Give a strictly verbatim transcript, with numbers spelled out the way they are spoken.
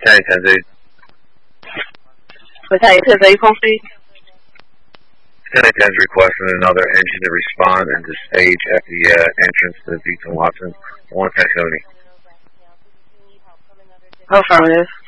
ten ten, dude. Battalion ten, are you posted? ten ten's requesting another engine to respond and to stage at the uh, entrance to Beats and Watson. one ten seventy. Affirmative.